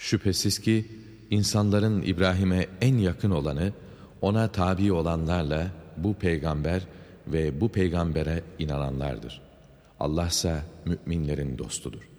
Şüphesiz ki insanların İbrahim'e en yakın olanı, ona tabi olanlarla bu peygamber ve bu peygambere inananlardır. Allah ise müminlerin dostudur.